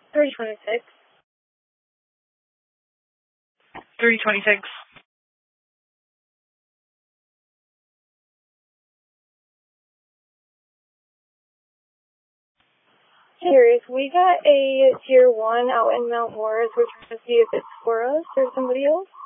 326. 326. Serious, we got a tier 1 out in Mount Morris. We're trying to see if it's for us or somebody else.